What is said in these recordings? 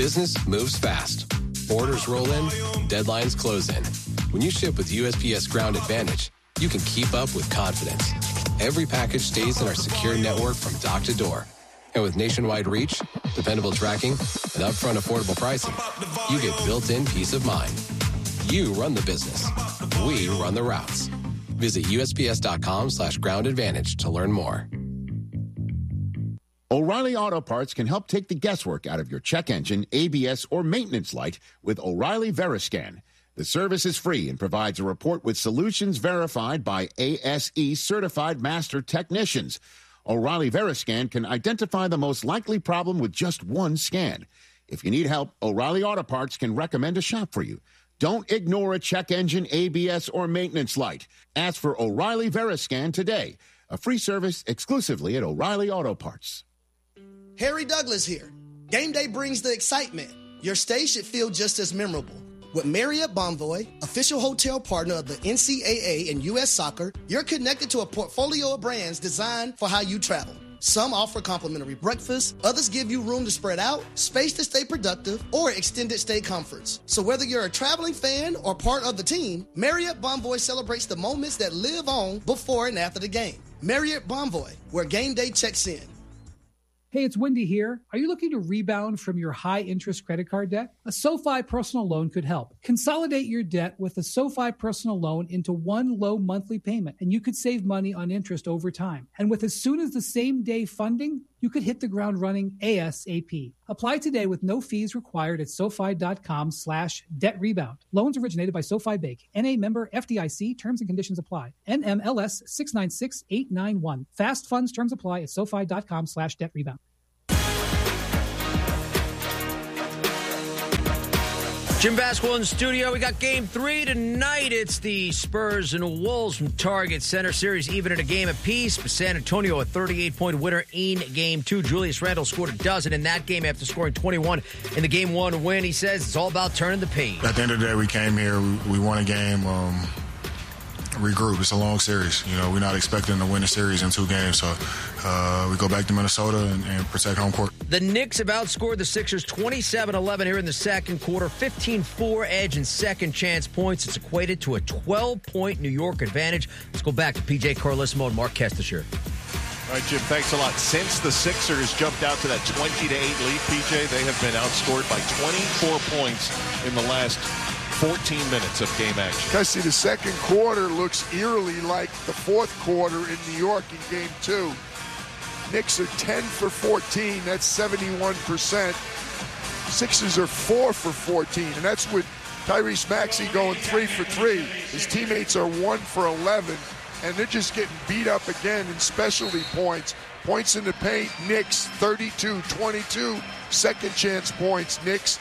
Business moves fast. Orders roll in, deadlines close in. When you ship with USPS Ground Advantage, you can keep up with confidence. Every package stays in our secure network from dock to door. And with nationwide reach, dependable tracking, and upfront affordable pricing, you get built-in peace of mind. You run the business. We run the routes. Visit USPS.com/Ground Advantage to learn more. O'Reilly Auto Parts can help take the guesswork out of your check engine, ABS, or maintenance light with O'Reilly Veriscan. The service is free and provides a report with solutions verified by ASE certified master technicians. O'Reilly Veriscan can identify the most likely problem with just one scan. If you need help, O'Reilly Auto Parts can recommend a shop for you. Don't ignore a check engine, ABS, or maintenance light. Ask for O'Reilly Veriscan today. A free service exclusively at O'Reilly Auto Parts. Harry Douglas here. Game day brings the excitement. Your stay should feel just as memorable. With Marriott Bonvoy, official hotel partner of the NCAA and U.S. Soccer, you're connected to a portfolio of brands designed for how you travel. Some offer complimentary breakfast, others give you room to spread out, space to stay productive, or extended stay comforts. So whether you're a traveling fan or part of the team, Marriott Bonvoy celebrates the moments that live on before and after the game. Marriott Bonvoy, where game day checks in. Hey, it's Wendy here. Are you looking to rebound from your high-interest credit card debt? A SoFi personal loan could help. Consolidate your debt with a SoFi personal loan into one low monthly payment, and you could save money on interest over time. And with as soon as the same day funding, you could hit the ground running ASAP. Apply today with no fees required at SoFi.com/debt rebound. Loans originated by SoFi Bank. NA member FDIC. Terms and conditions apply. NMLS 696891. Fast funds terms apply at SoFi.com/debt rebound. Jim Vasquez in studio. We got Game 3 tonight. It's the Spurs and Wolves from Target Center. Series even at a game apiece. San Antonio, a 38-point winner in Game 2. Julius Randle scored a dozen in that game after scoring 21 in the Game 1 win. He says it's all about turning the page. At the end of the day, we came here. We won a game. Regroup. It's a long series. You know, we're not expecting to win a series in 2 games. So we go back to Minnesota and protect home court. The Knicks have outscored the Sixers 27-11 here in the second quarter. 15-4 edge and second chance points. It's equated to a 12-point New York advantage. Let's go back to P.J. Carlesimo and Mark Kestecher. All right, Jim, thanks a lot. Since the Sixers jumped out to that 20-8 lead, PJ, they have been outscored by 24 points in the last 14 minutes of game action. I see the second quarter looks eerily like the fourth quarter in New York in Game 2. Knicks are 10 for 14. That's 71%. Sixers are 4 for 14, and that's with Tyrese Maxey going 3 for 3. His teammates are 1 for 11, and they're just getting beat up again in specialty points. Points in the paint, Knicks 32-22. Second chance points, Knicks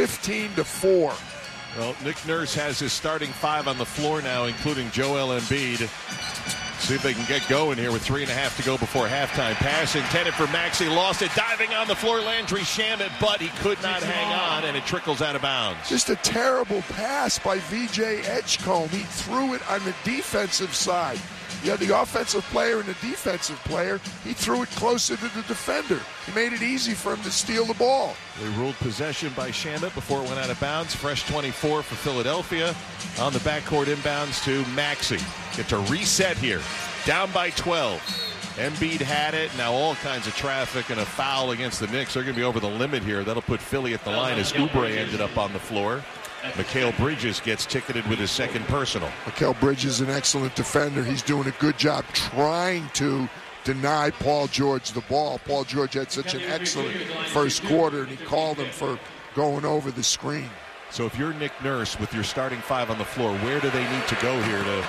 15-4. Well, Nick Nurse has his starting 5 on the floor now, including Joel Embiid. See if they can get going here with 3.5 to go before halftime. Pass intended for Maxey, lost it, diving on the floor, Landry Shamet, but he could not hang on, and it trickles out of bounds. Just a terrible pass by VJ Edgecombe. He threw it on the defensive side. You had the offensive player and the defensive player. He threw it closer to the defender. He made it easy for him to steal the ball. They ruled possession by Shamet before it went out of bounds. Fresh 24 for Philadelphia. On the backcourt inbounds to Maxey. Get to reset here. Down by 12. Embiid had it. Now all kinds of traffic and a foul against the Knicks. They're going to be over the limit here. That'll put Philly at the line as Oubre ended up on the floor. Mikal Bridges gets ticketed with his second personal. Mikal Bridges is an excellent defender. He's doing a good job trying to deny Paul George the ball. Paul George had such an excellent first quarter, and he called him for going over the screen. So if you're Nick Nurse with your starting 5 on the floor, where do they need to go here to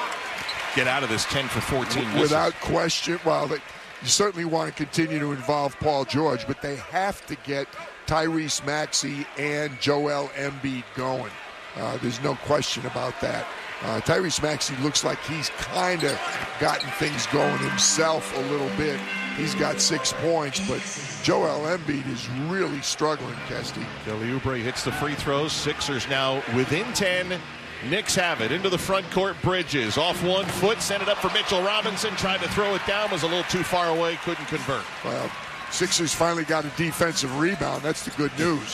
get out of this 10 for 14 misses? Without question, well, you certainly want to continue to involve Paul George, but they have to get Tyrese Maxey and Joel Embiid going. There's no question about that. Tyrese Maxey looks like he's kind of gotten things going himself a little bit. He's got 6 points, but Joel Embiid is really struggling, Kesty. Kelly Oubre hits the free throws. Sixers now within 10. Knicks have it. Into the front court, Bridges. Off 1 foot, sent it up for Mitchell Robinson. Tried to throw it down, was a little too far away, couldn't convert. Well, Sixers finally got a defensive rebound. That's the good news.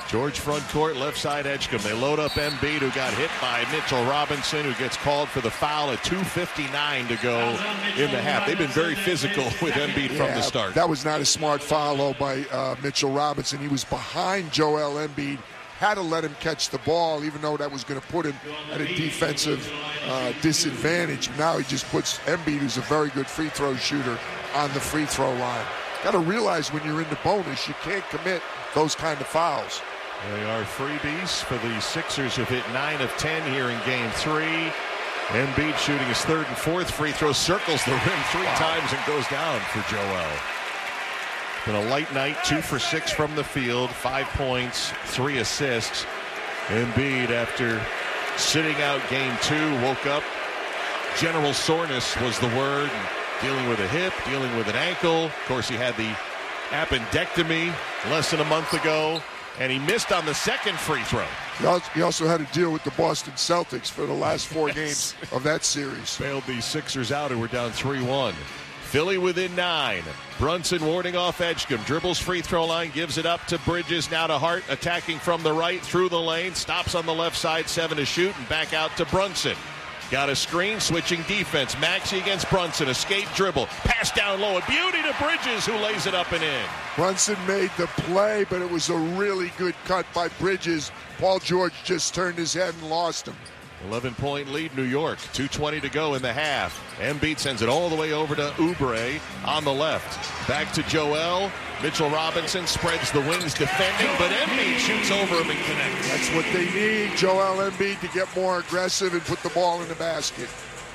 George front court, left side Edgecombe. They load up Embiid, who got hit by Mitchell Robinson, who gets called for the foul at 2:59 to go in the half. They've been very physical with Embiid from the start. That was not a smart foul, though, by Mitchell Robinson. He was behind Joel Embiid. Had to let him catch the ball, even though that was going to put him at a defensive disadvantage. Now he just puts Embiid, who's a very good free throw shooter, on the free throw line. Got to realize when you're in the bonus, you can't commit those kind of fouls. They are freebies for the Sixers, who've hit 9 of 10 here in Game 3. Embiid shooting his third and fourth free throw, circles the rim 3 times and goes down for Joel. Been a light night, 2 for 6 from the field, 5 points, 3 assists. Embiid, after sitting out Game 2, woke up. General soreness was the word. Dealing with a hip, dealing with an ankle. Of course, he had the appendectomy less than a month ago, and he missed on the second free throw. He also had to deal with the Boston Celtics for the last 4 games of that series. Bailed the Sixers out, and we're down 3-1. Philly within 9. Brunson warding off Edgecombe. Dribbles free throw line, gives it up to Bridges, now to Hart, attacking from the right, through the lane, stops on the left side, 7 to shoot, and back out to Brunson. Got a screen, switching defense. Maxey against Brunson. Escape dribble. Pass down low. A beauty to Bridges, who lays it up and in. Brunson made the play, but it was a really good cut by Bridges. Paul George just turned his head and lost him. 11-point lead, New York. 2:20 to go in the half. Embiid sends it all the way over to Oubre on the left. Back to Joel. Mitchell Robinson spreads the wings defending, but Embiid shoots over him and connects. That's what they need, Joel Embiid, to get more aggressive and put the ball in the basket.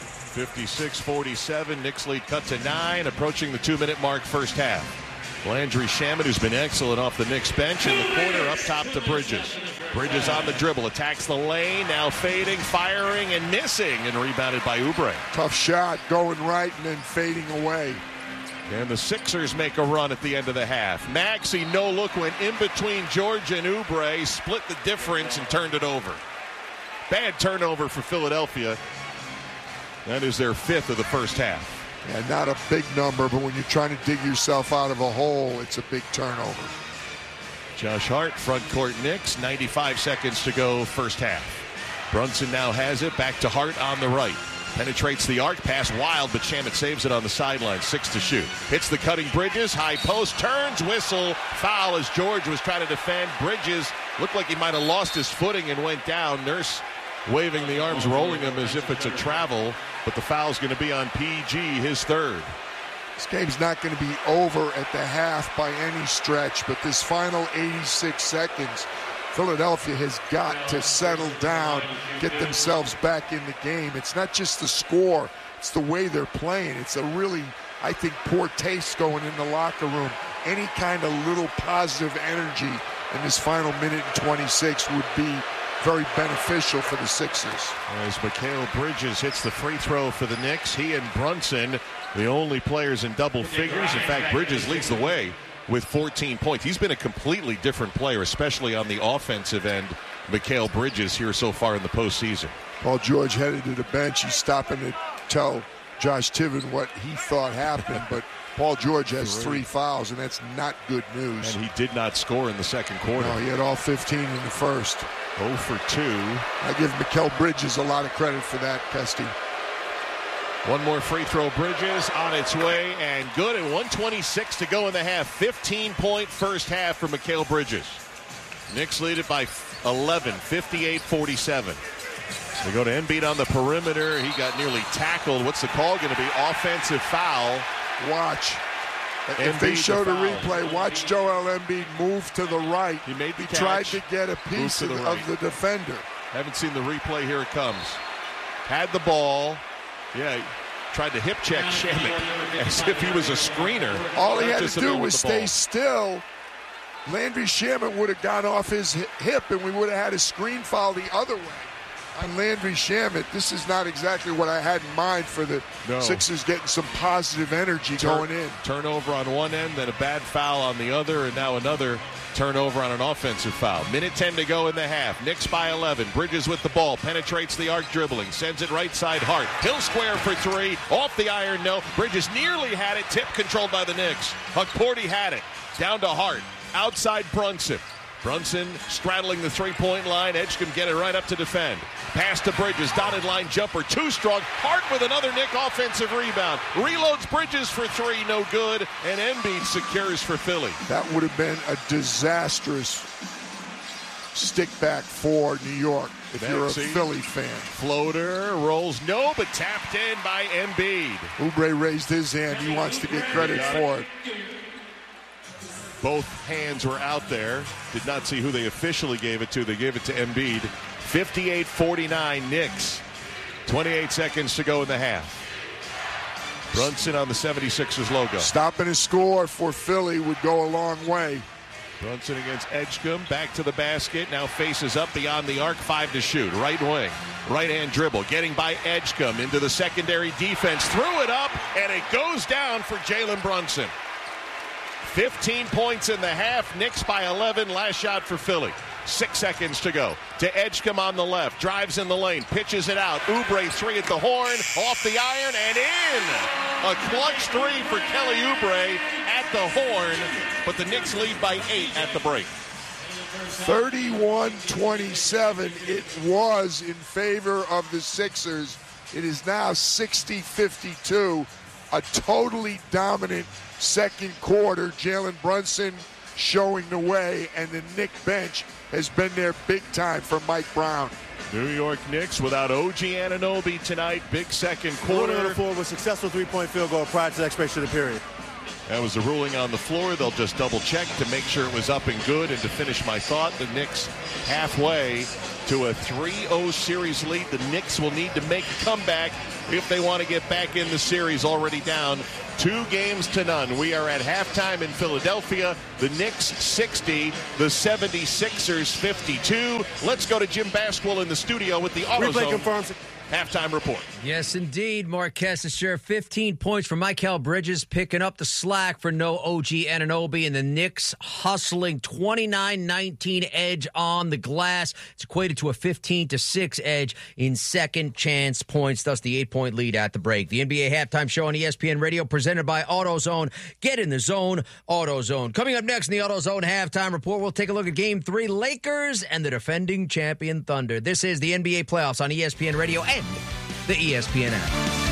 56-47. Knicks lead cut to 9, approaching the 2-minute mark first half. Landry Shamet, who's been excellent off the Knicks bench, in the corner up top to Bridges. Bridges on the dribble, attacks the lane, now fading, firing, and missing, and rebounded by Oubre. Tough shot, going right and then fading away. And the Sixers make a run at the end of the half. Maxey, no look, went in between George and Oubre, split the difference and turned it over. Bad turnover for Philadelphia. That is their 5th of the first half. Yeah, not a big number, but when you're trying to dig yourself out of a hole, it's a big turnover. Josh Hart, front court Knicks, 95 seconds to go first half. Brunson now has it, back to Hart on the right. Penetrates the arc, pass wild, but Shamet saves it on the sideline, 6 to shoot. Hits the cutting Bridges, high post, turns, whistle, foul as George was trying to defend. Bridges looked like he might have lost his footing and went down. Nurse waving the arms, rolling him as if it's a travel, but the foul's going to be on PG, his 3rd. This game's not going to be over at the half by any stretch, but this final 86 seconds, Philadelphia has got to settle down, get themselves back in the game. It's not just the score, it's the way they're playing. It's a really, I think, poor taste going in the locker room. Any kind of little positive energy in this final minute and 26 would be very beneficial for the Sixers. As Mikal Bridges hits the free throw for the Knicks, he and Brunson, the only players in double figures. In fact, Bridges leads the way with 14 points. He's been a completely different player, especially on the offensive end, Mikal Bridges, here so far in the postseason. Paul George headed to the bench. He's stopping to tell Josh Tiven what he thought happened, but Paul George has 3 fouls, and that's not good news. And he did not score in the second quarter. No, he had all 15 in the first. 0 for 2. I give Mikal Bridges a lot of credit for that, Kesty. One more free throw, Bridges on its way, and good, and 1:26 to go in the half. 15-point first half for Mikal Bridges. Knicks lead it by 11, 58-47. They go to Embiid on the perimeter. He got nearly tackled. What's the call going to be? Offensive foul. Watch. Embiid, if they show the foul. replay, watch Joel Embiid move to the right. He made the catch. Tried to get a piece of the defender. Haven't seen the replay. Here it comes. Had the ball. Yeah, he tried to hip check Shamet as if he was a screener. All he had to do was stay still. Landry Shamet would have gone off his hip, and we would have had a screen foul the other way on Landry Shamet. This is not exactly what I had in mind for the Sixers getting some positive energy going in. Turnover on one end, then a bad foul on the other, and now another turnover on an offensive foul. Minute 10 to go in the half. Knicks by 11. Bridges with the ball. Penetrates the arc dribbling. Sends it right side Hart. Hill square for 3. Off the iron, no. Bridges nearly had it. Tip controlled by the Knicks. Hukporti had it. Down to Hart. Outside Brunson. Brunson straddling the three-point line. Edgecombe get it right up to defend. Pass to Bridges. Dotted line jumper. Too strong. Hart with another Nick offensive rebound. Reloads Bridges for three. No good. And Embiid secures for Philly. That would have been a disastrous stick back for New York if you're a Philly fan. Floater rolls no, but tapped in by Embiid. Oubre raised his hand. He wants to get credit for it. Both hands were out there. Did not see who they officially gave it to. They gave it to Embiid. 58-49 Knicks. 28 seconds to go in the half. Brunson on the 76ers logo. Stopping a score for Philly would go a long way. Brunson against Edgecombe. Back to the basket. Now faces up beyond the arc. 5 to shoot. Right wing. Right-hand dribble. Getting by Edgecombe into the secondary defense. Threw it up, and it goes down for Jalen Brunson. 15 points in the half. Knicks by 11. Last shot for Philly. 6 seconds to go. To Edgecombe on the left. Drives in the lane. Pitches it out. Oubre three at the horn. Off the iron and in. A clutch three for Kelly Oubre at the horn. But the Knicks lead by 8 at the break. 31-27. It was in favor of the Sixers. It is now 60-52. A totally dominant second quarter. Jalen Brunson showing the way, and the Knick bench has been there big time for Mike Brown. New York Knicks without OG Anunoby tonight. Big second quarter. With a successful three-point field goal prior to the expiration of the period. That was the ruling on the floor. They'll just double check to make sure it was up and good. And to finish my thought, the Knicks halfway to a 3-0 series lead. The Knicks will need to make a comeback if they want to get back in the series, already down 2-0. We are at halftime in Philadelphia. The Knicks 60, the 76ers 52. Let's go to Jim Basquill in the studio with the AutoZone confirms it. halftime report. Yes, indeed. Marquez to share 15 points for Mikal Bridges, picking up the slack for no OG Anunoby, and the Knicks hustling 29-19 edge on the glass. It's equated to a 15-6 edge in second chance points, thus the 8-point lead at the break. The NBA halftime show on ESPN Radio presented by AutoZone. Get in the zone, AutoZone. Coming up next in the AutoZone halftime report, we'll take a look at Game 3, Lakers and the defending champion Thunder. This is the NBA playoffs on ESPN Radio and the ESPN app.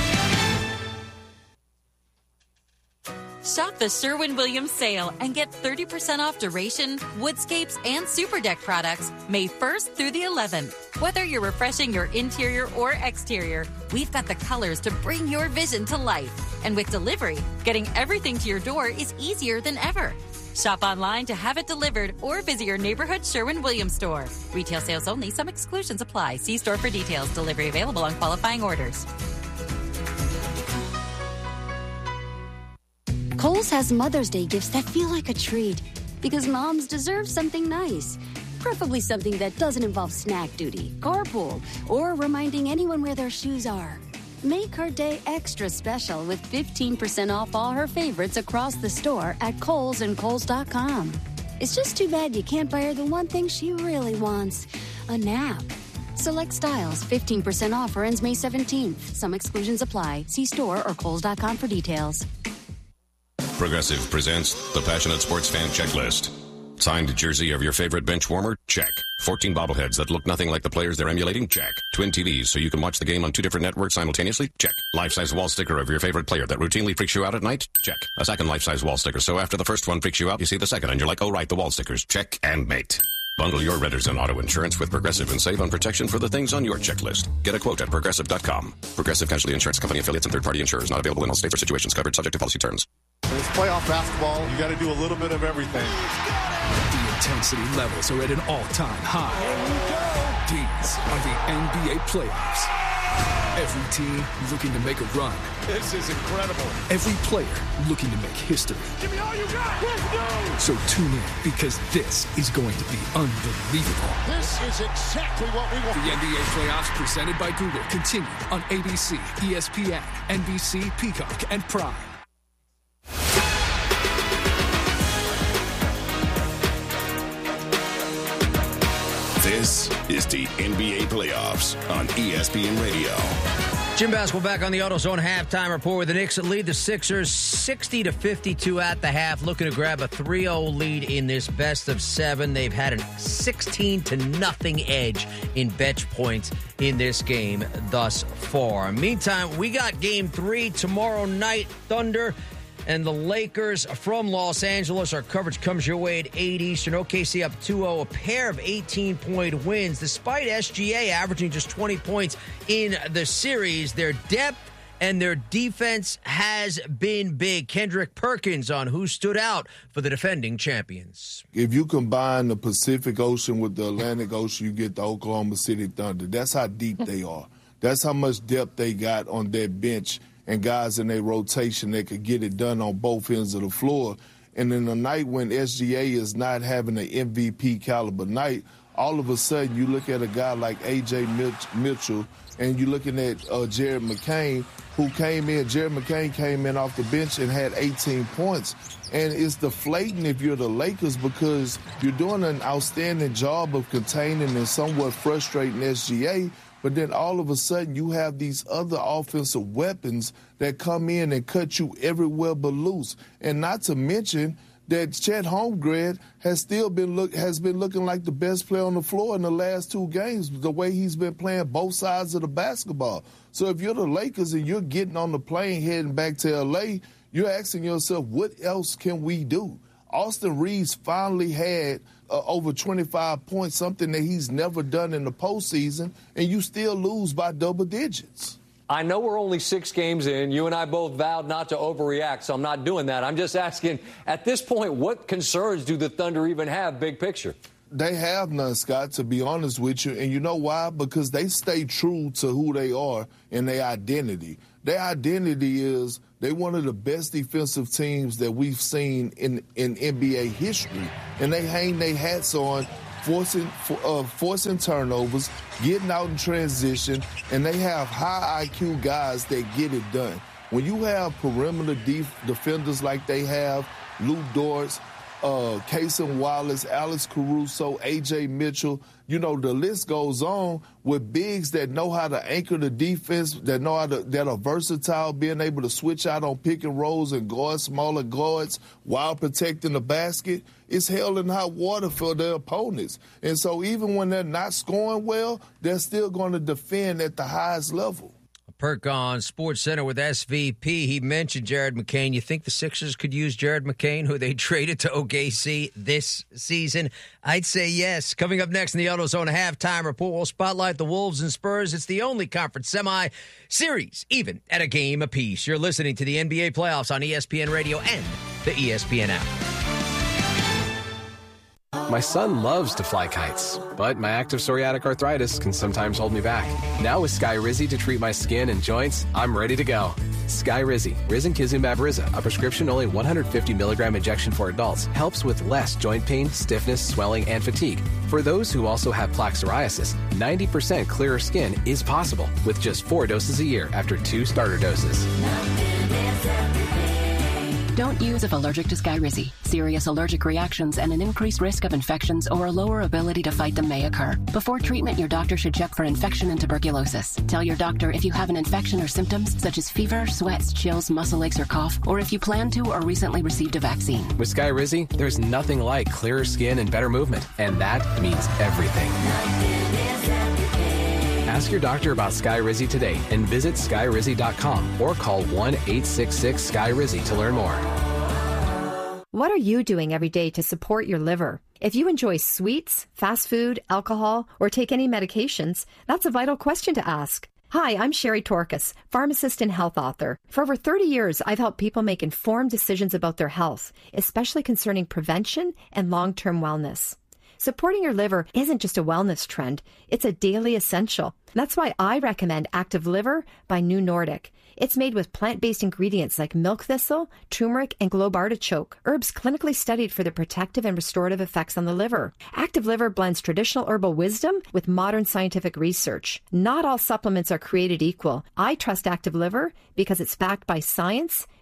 Shop the Sherwin-Williams sale and get 30% off duration, woodscapes, and super deck products May 1st through the 11th. Whether you're refreshing your interior or exterior, we've got the colors to bring your vision to life. And with delivery, getting everything to your door is easier than ever. Shop online to have it delivered or visit your neighborhood Sherwin-Williams store. Retail sales only. Some exclusions apply. See store for details. Delivery available on qualifying orders. Kohl's has Mother's Day gifts that feel like a treat because moms deserve something nice. Preferably something that doesn't involve snack duty, carpool, or reminding anyone where their shoes are. Make her day extra special with 15% off all her favorites across the store at Kohl's and Kohls.com. It's just too bad you can't buy her the one thing she really wants, a nap. Select styles, 15% off or ends May 17th. Some exclusions apply. See store or Kohls.com for details. Progressive presents the Passionate Sports Fan Checklist. Signed jersey of your favorite bench warmer? Check. 14 bobbleheads that look nothing like the players they're emulating? Check. Twin TVs so you can watch the game on 2 different networks simultaneously? Check. Life-size wall sticker of your favorite player that routinely freaks you out at night? Check. A second life-size wall sticker so after the first one freaks you out, you see the second and you're like, oh right, the wall stickers. Check and mate. Bundle your renters and auto insurance with Progressive and save on protection for the things on your checklist. Get a quote at Progressive.com. Progressive Casualty Insurance Company affiliates and third-party insurers not available in all states or situations covered subject to policy terms. It's playoff basketball. You got to do a little bit of everything. The intensity levels are at an all-time high. These are the NBA playoffs. Every team looking to make a run. This is incredible. Every player looking to make history. Give me all you got. Let's go. So tune in because this is going to be unbelievable. This is exactly what we want. The NBA playoffs presented by Google continue on ABC, ESPN, NBC, Peacock, and Prime. This is the NBA playoffs on ESPN Radio. Jim Basketball back on the AutoZone halftime report with the Knicks that lead the Sixers 60-52 at the half, looking to grab a 3-0 lead in this best of 7. They've had a 16-0 edge in bench points in this game thus far. Meantime, we got Game 3 tomorrow night. Thunder and the Lakers from Los Angeles. Our coverage comes your way at 8 Eastern. OKC up 2-0, a pair of 18-point wins. Despite SGA averaging just 20 points in the series, their depth and their defense has been big. Kendrick Perkins on who stood out for the defending champions. If you combine the Pacific Ocean with the Atlantic Ocean, you get the Oklahoma City Thunder. That's how deep they are. That's how much depth they got on their bench and guys in their rotation that could get it done on both ends of the floor. And in a night when SGA is not having an MVP caliber night, all of a sudden you look at a guy like A.J. Mitchell and you're looking at Jared McCain, who came in. Jared McCain came in off the bench and had 18 points. And it's deflating if you're the Lakers because you're doing an outstanding job of containing and somewhat frustrating SGA. But then all of a sudden you have these other offensive weapons that come in and cut you everywhere but loose. And not to mention that Chet Holmgren has been looking like the best player on the floor in the last 2 games, the way he's been playing both sides of the basketball. So if you're the Lakers and you're getting on the plane heading back to L.A., you're asking yourself, what else can we do? Austin Reeves finally had over 25 points, something that he's never done in the postseason, and you still lose by double digits. I know we're only 6 games in. You and I both vowed not to overreact, so I'm not doing that. I'm just asking, at this point, what concerns do the Thunder even have, big picture? They have none, Scott, to be honest with you. And you know why? Because they stay true to who they are and their identity. Their identity is they're one of the best defensive teams that we've seen in NBA history. And they hang their hats on forcing turnovers, getting out in transition, and they have high IQ guys that get it done. When you have perimeter defenders like they have, Lou Dort, Cason Wallace, Alex Caruso, A.J. Mitchell, you know, the list goes on with bigs that know how to anchor the defense, that are versatile, being able to switch out on pick and rolls and guard smaller guards while protecting the basket. It's hell in hot water for their opponents. And so even when they're not scoring well, they're still going to defend at the highest level. Perk on SportsCenter with SVP. He mentioned Jared McCain. You think the Sixers could use Jared McCain, who they traded to OKC this season? I'd say yes. Coming up next in the AutoZone halftime report, we'll spotlight the Wolves and Spurs. It's the only conference semi-series, even at a game apiece. You're listening to the NBA playoffs on ESPN Radio and the ESPN app. My son loves to fly kites, but my active psoriatic arthritis can sometimes hold me back. Now with Skyrizi to treat my skin and joints, I'm ready to go. Skyrizi, Risankizumab Riza, a prescription-only 150 milligram injection for adults, helps with less joint pain, stiffness, swelling, and fatigue. For those who also have plaque psoriasis, 90% clearer skin is possible with just 4 doses a year after 2 starter doses. Don't use if allergic to Skyrizi. Serious allergic reactions and an increased risk of infections or a lower ability to fight them may occur. Before treatment, your doctor should check for infection and tuberculosis. Tell your doctor if you have an infection or symptoms such as fever, sweats, chills, muscle aches, or cough, or if you plan to or recently received a vaccine. With Skyrizi, there's nothing like clearer skin and better movement, and that means everything. Ask your doctor about Skyrizi today and visit Skyrizi.com or call 1-866-SKYRIZI to learn more. What are you doing every day to support your liver? If you enjoy sweets, fast food, alcohol, or take any medications, that's a vital question to ask. Hi, I'm Sherry Torkas, pharmacist and health author. For over 30 years, I've helped people make informed decisions about their health, especially concerning prevention and long-term wellness. Supporting your liver isn't just a wellness trend, it's a daily essential. That's why I recommend Active Liver by New Nordic. It's made with plant-based ingredients like milk thistle, turmeric, and globe artichoke, herbs clinically studied for their protective and restorative effects on the liver. Active Liver blends traditional herbal wisdom with modern scientific research. Not all supplements are created equal. I trust Active Liver because it's backed by science,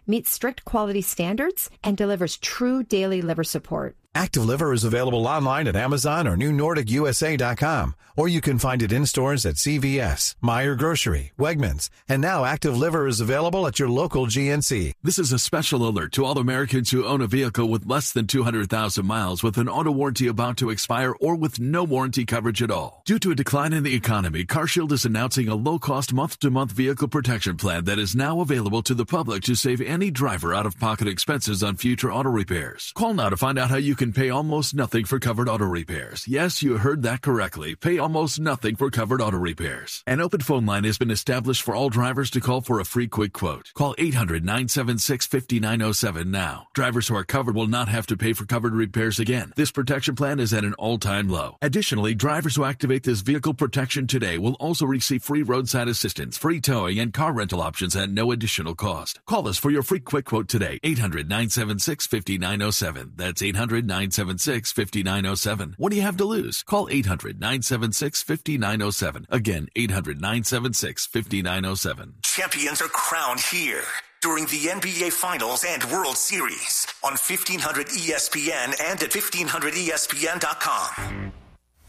meets strict quality standards, and delivers true daily liver support. Active Liver is available online at Amazon or NewNordicUSA.com, or you can find it in stores at CVS, Meijer Grocery, Wegmans, and now Active Liver is available at your local GNC. This is a special alert to all Americans who own a vehicle with less than 200,000 miles with an auto warranty about to expire or with no warranty coverage at all. Due to a decline in the economy, CarShield is announcing a low-cost month-to-month vehicle protection plan that is now available to the public to save any driver out-of-pocket expenses on future auto repairs. Call now to find out how you can pay almost nothing for covered auto repairs. Yes, you heard that correctly. Pay almost nothing for covered auto repairs. An open phone line has been established for all drivers to call for a free quick quote. Call 800-976-5907 now. Drivers who are covered will not have to pay for covered repairs again. This protection plan is at an all-time low. Additionally, drivers who activate this vehicle protection today will also receive free roadside assistance, free towing, and car rental options at no additional cost. Call us for your free quick quote today. 800-976-5907. That's 800-976-5907. What do you have to lose? Call 800-976-5907. Again, 800-976-5907. Champions are crowned here during the NBA Finals and World Series on 1500 ESPN and at 1500ESPN.com.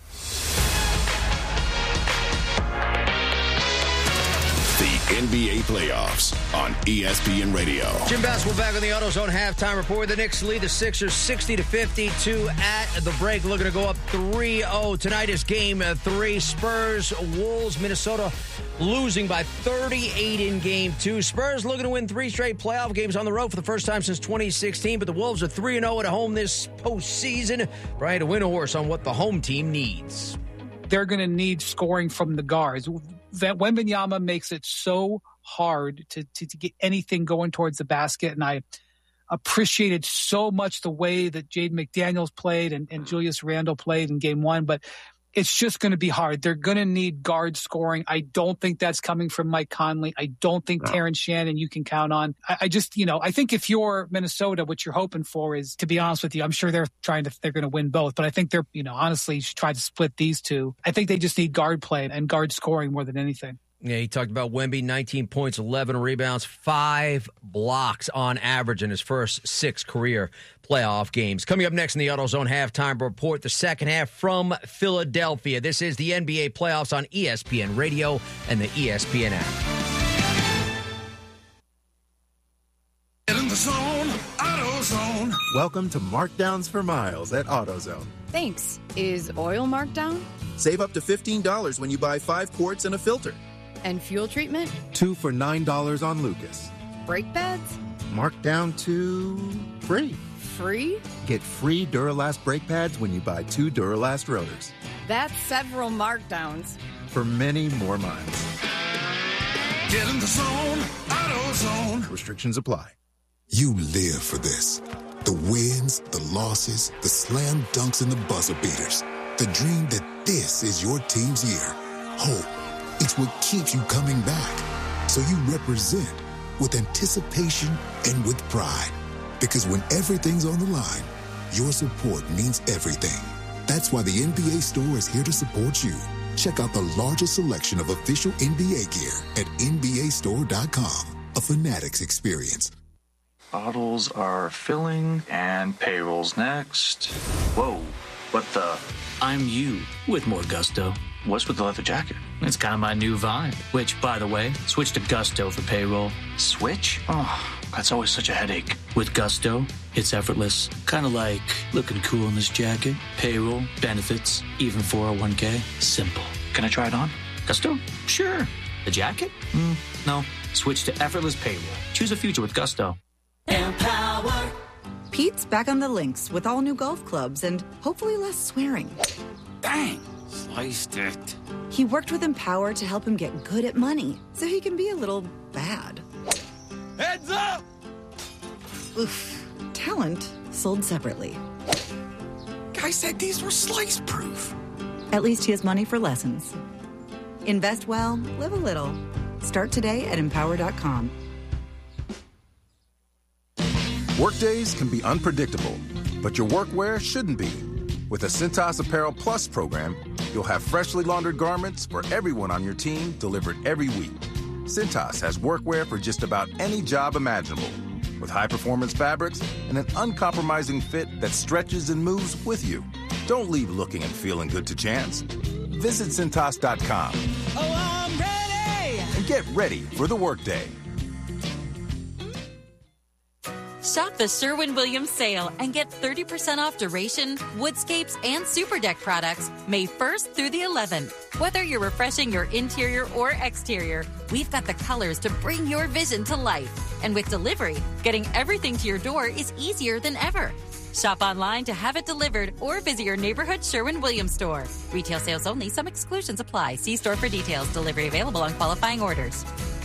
The NBA playoffs on ESPN Radio. Jim Basketball back on the AutoZone halftime report. The Knicks lead the Sixers 60-52 at the break. Looking to go up 3-0. Tonight is game 3. Spurs, Wolves, Minnesota losing by 38 in game 2. Spurs looking to win 3 straight playoff games on the road for the first time since 2016. But the Wolves are 3-0 at home this postseason. Brian, to win a horse on what the home team needs. They're going to need scoring from the guards. That Wembanyama makes it so hard to get anything going towards the basket, and I appreciated so much the way that Jaden McDaniels played and Julius Randle played in game 1, but it's just going to be hard. They're going to need guard scoring. I don't think that's coming from Mike Conley. I don't think Terrence Shannon you can count on. I just, I think if you're Minnesota, what you're hoping for is, to be honest with you, I'm sure they're going to win both, but I think they're, honestly, you should try to split these two. I think they just need guard play and guard scoring more than anything. Yeah, he talked about Wemby, 19 points, 11 rebounds, 5 blocks on average in his first 6 career playoff games. Coming up next in the AutoZone halftime report, the second half from Philadelphia. This is the NBA playoffs on ESPN Radio and the ESPN app. Get in the zone, AutoZone. Welcome to Markdowns for Miles at AutoZone. Thanks. Is oil marked down? Save up to $15 when you buy 5 quarts and a filter. And fuel treatment? 2 for $9 on Lucas. Brake pads? Marked down to free. Free? Get free Duralast brake pads when you buy 2 Duralast rotors. That's several markdowns. For many more miles. Get in the zone, AutoZone. Restrictions apply. You live for this. The wins, the losses, the slam dunks, and the buzzer beaters. The dream that this is your team's year. Hope. It's what keeps you coming back. So you represent with anticipation and with pride. Because when everything's on the line, your support means everything. That's why the NBA Store is here to support you. Check out the largest selection of official NBA gear at NBAstore.com. A Fanatics experience. Bottles are filling and payroll's next. Whoa, what the? I'm you with more gusto. What's with the leather jacket? It's kind of my new vibe. Which, by the way, switch to Gusto for payroll. Switch? Oh, that's always such a headache. With Gusto, it's effortless. Kind of like looking cool in this jacket. Payroll, benefits, even 401k. Simple. Can I try it on? Gusto? Sure. The jacket? No. Switch to effortless payroll. Choose a future with Gusto. Empower. Pete's back on the links with all new golf clubs and hopefully less swearing. Bang! Sliced it. He worked with Empower to help him get good at money, so he can be a little bad. Heads up! Oof. Talent sold separately. Guy said these were slice-proof. At least he has money for lessons. Invest well, live a little. Start today at Empower.com. Workdays can be unpredictable, but your workwear shouldn't be. With a Cintas Apparel Plus program, you'll have freshly laundered garments for everyone on your team delivered every week. Cintas has workwear for just about any job imaginable. with high-performance fabrics and an uncompromising fit that stretches and moves with you. Don't leave looking and feeling good to chance. Visit Cintas.com. Oh, I'm ready! And get ready for the workday. Shop the Sherwin-Williams sale and get 30% off Duration, Woodscapes, and Super Deck products May 1st through the 11th. Whether you're refreshing your interior or exterior, we've got the colors to bring your vision to life. And with delivery, getting everything to your door is easier than ever. Shop online to have it delivered or visit your neighborhood Sherwin-Williams store. Retail sales only. Some exclusions apply. See store for details. Delivery available on qualifying orders.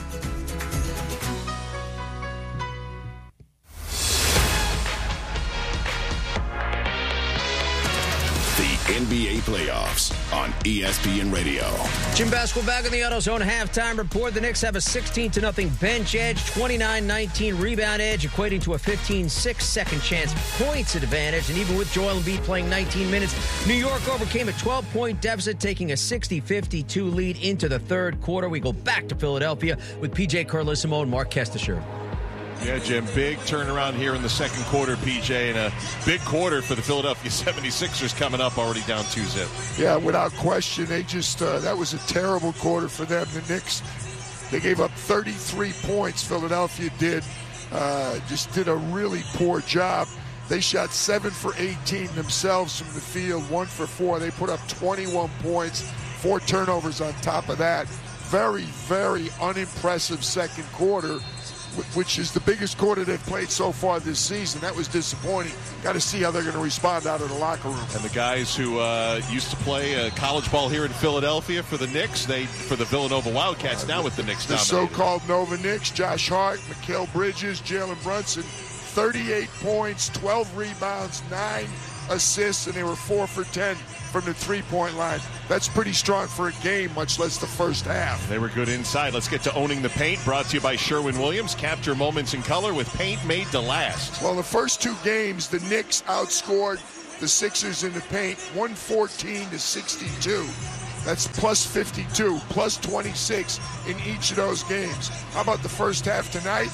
NBA playoffs on ESPN Radio. Jim Basketball back in the AutoZone halftime report. The Knicks have a 16-0 bench edge, 29-19 rebound edge, equating to a 15-6 second chance points advantage. And even with Joel Embiid playing 19 minutes, New York overcame a 12-point deficit, taking a 60-52 lead into the third quarter. We go back to Philadelphia with PJ Carlissimo and Mark Kestisher. Yeah, Jim, big turnaround here in the second quarter, PJ, and a big quarter for the Philadelphia 76ers coming up, already down 2-0. Yeah, without question, they just that was a terrible quarter for them. The Knicks, they gave up 33 points. Philadelphia just did a really poor job. They shot 7 for 18 themselves from the field, 1 for 4. They put up 21 points, 4 turnovers on top of that. Very, very unimpressive second quarter, which is the biggest quarter they've played so far this season. That was disappointing. Got to see how they're going to respond out of the locker room. And the guys who used to play college ball here in Philadelphia for the Knicks, for the Villanova Wildcats, now with the Knicks nominated. The so-called Nova Knicks, Josh Hart, Mikal Bridges, Jalen Brunson, 38 points, 12 rebounds, 9 assists, and they were 4 for 10 from the three-point line. That's pretty strong for a game, much less the first half. They were good inside. Let's get to Owning the Paint, brought to you by Sherwin-Williams. Capture moments in color with paint made to last. Well, the first 2 games, the Knicks outscored the Sixers in the paint 114-62. That's plus 52, plus 26 in each of those games. How about the first half tonight?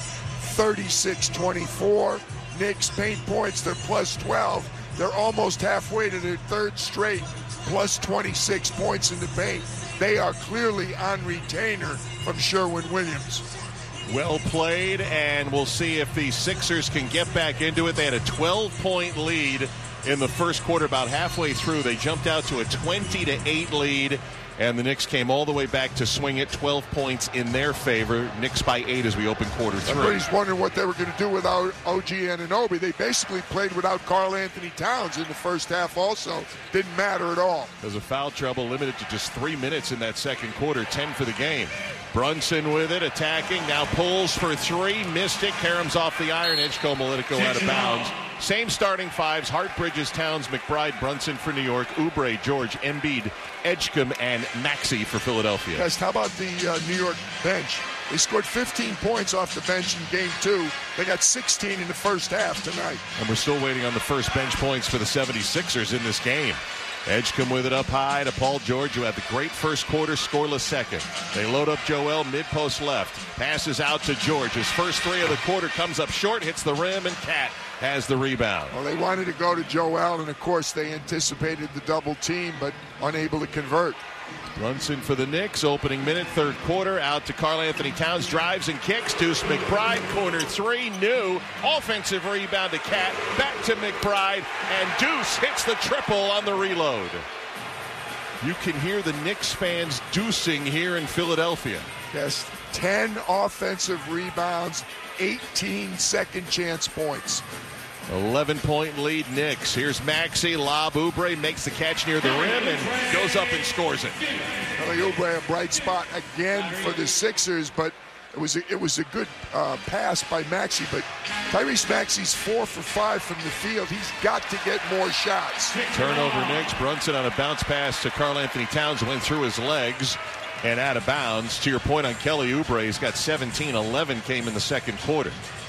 36-24. Knicks paint points, they're plus 12. They're almost halfway to their third straight, plus 26 points in the paint. They are clearly on retainer from Sherwin-Williams. Well played, and we'll see if the Sixers can get back into it. They had a 12-point lead in the first quarter. About halfway through, they jumped out to a 20-8 lead, and the Knicks came all the way back to swing it, 12 points in their favor. Knicks by 8 as we open quarter 3. Everybody's wondering what they were going to do without OG Anunoby. They basically played without Karl Anthony Towns in the first half also. Didn't matter at all. There's a foul trouble limited to just 3 minutes in that second quarter, 10 for the game. Brunson with it, attacking, now pulls for 3, missed it, Karam's off the iron, Edgecombe will let it go out of bounds. Same starting fives, Hart, Bridges, Towns, McBride, Brunson for New York, Oubre, George, Embiid, Edgecombe, and Maxey for Philadelphia. Yes, how about the New York bench? They scored 15 points off the bench in game 2. They got 16 in the first half tonight. And we're still waiting on the first bench points for the 76ers in this game. Edgecombe with it up high to Paul George, who had the great first quarter, scoreless second. They load up Joel, mid-post left. Passes out to George. His first 3 of the quarter comes up short, hits the rim, and Cat has the rebound. Well, they wanted to go to Joel, and of course they anticipated the double team, but unable to convert. Brunson for the Knicks, opening minute, third quarter, out to Karl Anthony Towns, drives and kicks. Deuce McBride, corner 3, new. Offensive rebound to Cat, back to McBride, and Deuce hits the triple on the reload. You can hear the Knicks fans deucing here in Philadelphia. Yes, 10 offensive rebounds, 18 second chance points. 11-point lead Knicks. Here's Maxey, lob. Oubre makes the catch near the rim and goes up and scores it. Oubre, a bright spot again for the Sixers, but it was a good pass by Maxey. But Tyrese Maxey's 4 for 5 from the field. He's got to get more shots. Turnover Knicks. Brunson on a bounce pass to Karl Anthony Towns, went through his legs and out of bounds. To your point on Kelly Oubre, he's got 17. 11 came in the second quarter.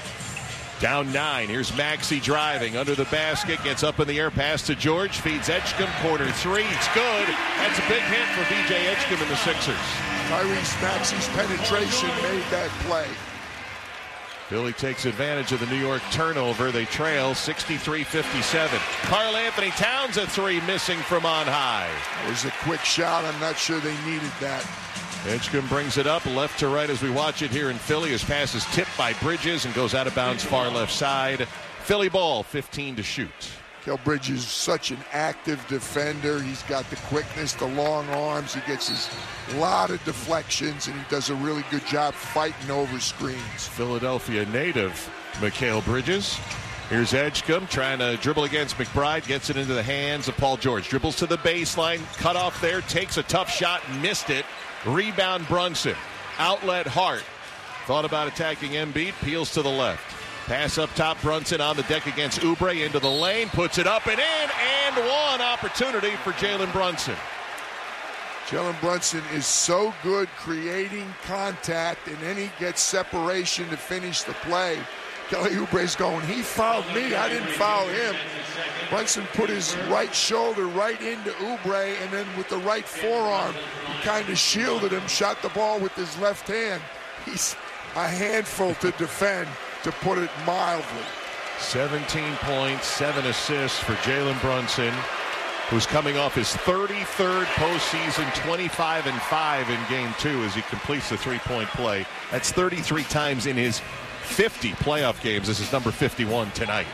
Down 9. Here's Maxey driving under the basket. Gets up in the air. Pass to George. Feeds Edgecombe. Corner 3. It's good. That's a big hit for B.J. Edgecombe and the Sixers. Tyrese Maxey's penetration made that play. Philly takes advantage of the New York turnover. They trail 63-57. Karl Anthony Towns a three missing from on high. It was a quick shot. I'm not sure they needed that. Edgecombe brings it up left to right as we watch it here in Philly. His pass is tipped by Bridges and goes out of bounds far left side. Philly ball, 15 to shoot. Kel Bridges is such an active defender. He's got the quickness, the long arms. He gets a lot of deflections, and he does a really good job fighting over screens. Philadelphia native Mikal Bridges. Here's Edgecombe trying to dribble against McBride. Gets it into the hands of Paul George. Dribbles to the baseline. Cut off there. Takes a tough shot. Missed it. Rebound Brunson. Outlet Hart. Thought about attacking Embiid. Peels to the left. Pass up top, Brunson on the deck against Oubre, into the lane, puts it up and in, and one opportunity for Jalen Brunson. Jalen Brunson is so good creating contact, and then he gets separation to finish the play. Kelly Oubre's going, he fouled me, I didn't foul him. Brunson put his right shoulder right into Oubre, and then with the right forearm, he kind of shielded him, shot the ball with his left hand. He's a handful to defend, to put it mildly. 17 points, 7 assists for Jalen Brunson, who's coming off his 33rd postseason, 25-5 in Game 2 as he completes the three-point play. That's 33 times in his 50 playoff games. This is number 51 tonight.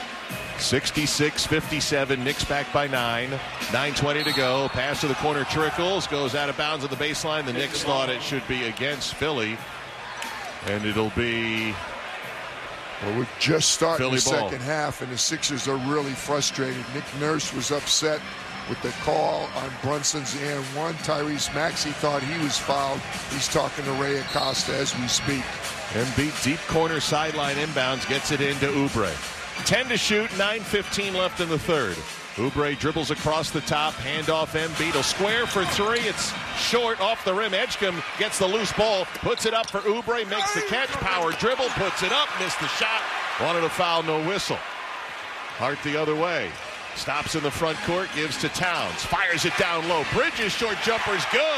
66-57, Knicks back by 9. 9:20 to go. Pass to the corner trickles, goes out of bounds at the baseline. The Knicks thought it should be against Philly, and it'll be... Well, we're just starting Philly the ball. second half, and the Sixers are really frustrated. Nick Nurse was upset with the call on Brunson's and one. Tyrese Maxey thought he was fouled. He's talking to Ray Acosta as we speak. Embiid deep corner sideline inbounds, gets it into Oubre. 10 to shoot, 9:15 left in the third. Oubre dribbles across the top, handoff Embiid. He'll square for three. It's short off the rim. Edgecombe gets the loose ball, puts it up for Oubre, makes the catch, power dribble, puts it up, missed the shot. Wanted a foul, no whistle. Hart the other way. Stops in the front court, gives to Towns. Fires it down low. Bridges short jumper's good.